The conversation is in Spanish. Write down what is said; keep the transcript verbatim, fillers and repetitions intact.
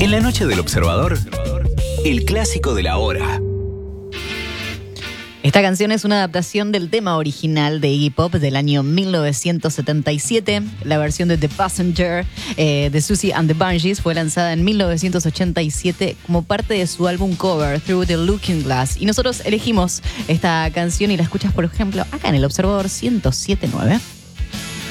En la noche del observador, el clásico de la hora. Esta canción es una adaptación del tema original de Iggy Pop del año mil novecientos setenta y siete. La versión de The Passenger eh, de Susie and the Banshees fue lanzada en mil novecientos ochenta y siete como parte de su álbum cover Through the Looking Glass. Y nosotros elegimos esta canción y la escuchas, por ejemplo, acá en el Observador ciento siete punto nueve.